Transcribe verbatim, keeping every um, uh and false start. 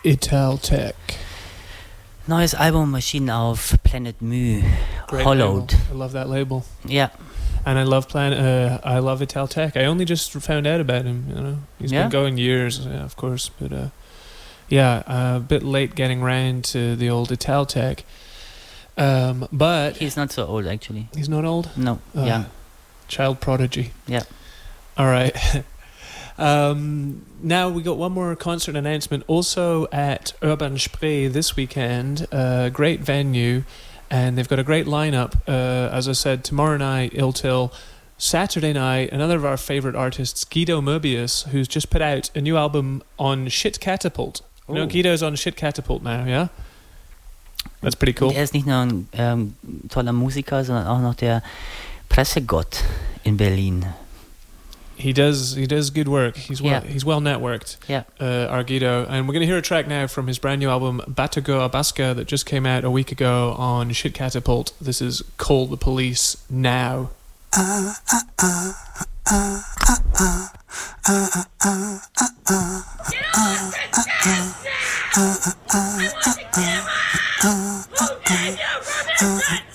Italtech. Neues Album erschienen auf Planet Mu, Great Hollowed. label. I love that label. Yeah. And I love plan. Uh, I love Italtech. I only just found out about him. You know, he's Yeah? been going years, yeah, of course. But uh, yeah, uh, a bit late getting round to the old Italtech. Um, but He's not so old, actually. he's not old. No, Uh, young. Child prodigy. Yeah. All right. um, now we got one more concert announcement. Also at Urban Spree this weekend. Uh, great venue, and they've got a great lineup. Uh, as I said, tomorrow night, Ill Till. Saturday night, another of our favorite artists, Guido Moebius, who's just put out a new album on Shit Catapult. You know, Oh. Guido's on Shit Catapult now, yeah? That's pretty cool. Er ist nicht nur ein ähm, toller Musiker, sondern auch noch der Pressegott in Berlin. He does he does good work. He's well Yeah. he's well networked. Yeah. Uh, our Guido, and we're gonna hear a track now from his brand new album Batago Abasca that just came out a week ago on Shit Catapult. This is Call the Police Now. Ah ah ah ah ah ah ah ah ah ah ah ah ah ah